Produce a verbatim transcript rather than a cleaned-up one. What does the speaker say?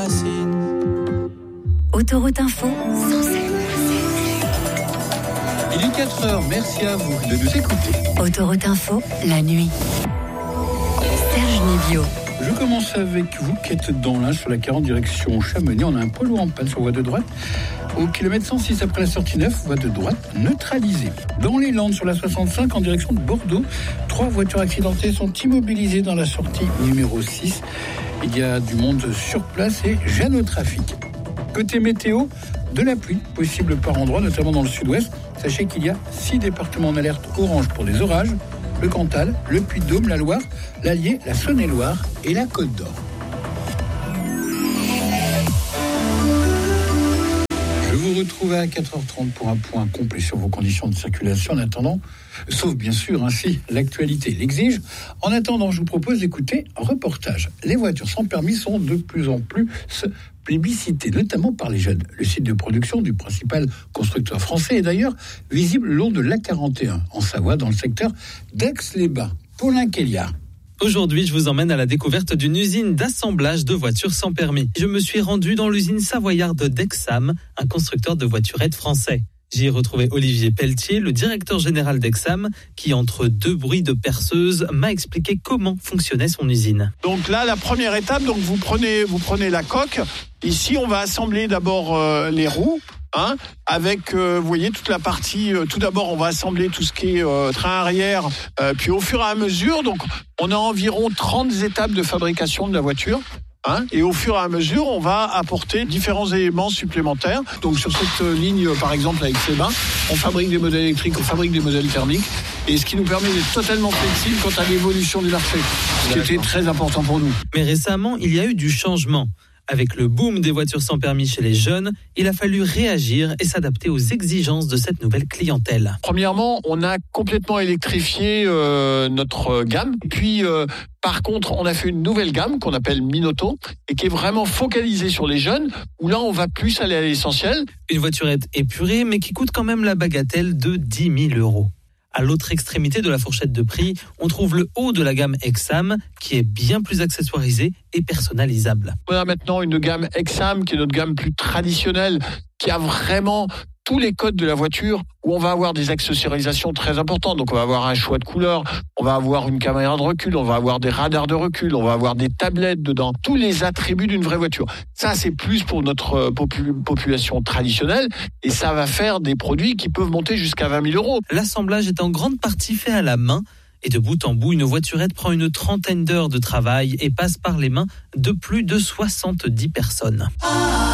racines. Autoroute Info, Il est quatre heures, merci à vous de nous écouter. Autoroute Info, la nuit. Serge Nivio. Je commence avec vous qui êtes dans l'Ain sur la quarante direction Chamonix. On a un poids lourd en panne sur voie de droite. Au kilomètre cent six après la sortie neuf, voie de droite neutralisée. Dans les Landes sur la soixante-cinq en direction de Bordeaux, trois voitures accidentées sont immobilisées dans la sortie numéro six. Il y a du monde sur place et gêne au trafic. Côté météo, de la pluie possible par endroits, notamment dans le sud-ouest. Sachez qu'il y a six départements en alerte orange pour des orages. Le Cantal, le Puy-de-Dôme, la Loire, l'Allier, la Saône-et-Loire et la Côte d'Or. Je vous retrouve à quatre heures trente pour un point complet sur vos conditions de circulation. En attendant, sauf bien sûr, ainsi l'actualité l'exige. En attendant, je vous propose d'écouter un reportage. Les voitures sans permis sont de plus en plus plébiscitées, notamment par les jeunes. Le site de production du principal constructeur français est d'ailleurs visible le long de l'A quarante et un, en Savoie, dans le secteur d'Aix-les-Bains. Paulin Kéliard. Aujourd'hui, je vous emmène à la découverte d'une usine d'assemblage de voitures sans permis. Je me suis rendu dans l'usine savoyarde d'Exam, un constructeur de voiturettes français. J'y ai retrouvé Olivier Pelletier, le directeur général d'Exam, qui, entre deux bruits de perceuse, m'a expliqué comment fonctionnait son usine. Donc là, la première étape, donc vous prenez, vous prenez la coque. Ici, on va assembler d'abord euh, les roues. Hein, avec, euh, vous voyez, toute la partie, euh, tout d'abord, on va assembler tout ce qui est euh, train arrière, euh, puis au fur et à mesure, donc on a environ trente étapes de fabrication de la voiture. Hein, et au fur et à mesure, on va apporter différents éléments supplémentaires. Donc sur cette ligne, par exemple, avec Aix-les-Bains, on fabrique des modèles électriques, on fabrique des modèles thermiques, et ce qui nous permet d'être totalement flexible quant à l'évolution du marché, ce qui était très important pour nous. Mais récemment, il y a eu du changement. Avec le boom des voitures sans permis chez les jeunes, il a fallu réagir et s'adapter aux exigences de cette nouvelle clientèle. Premièrement, on a complètement électrifié euh, notre gamme. Puis, euh, par contre, on a fait une nouvelle gamme qu'on appelle Minoto et qui est vraiment focalisée sur les jeunes, où là, on va plus aller à l'essentiel. Une voiturette épurée, mais qui coûte quand même la bagatelle de dix mille euros. À l'autre extrémité de la fourchette de prix, on trouve le haut de la gamme Exam, qui est bien plus accessoirisé et personnalisable. On a maintenant une gamme Exam, qui est notre gamme plus traditionnelle, qui a vraiment tous les codes de la voiture, où on va avoir des accessorisations très importantes. Donc on va avoir un choix de couleurs, on va avoir une caméra de recul, on va avoir des radars de recul, on va avoir des tablettes dedans, tous les attributs d'une vraie voiture. Ça, c'est plus pour notre popul- population traditionnelle, et ça va faire des produits qui peuvent monter jusqu'à vingt mille euros. L'assemblage est en grande partie fait à la main, et de bout en bout, une voiturette prend une trentaine d'heures de travail et passe par les mains de plus de soixante-dix personnes.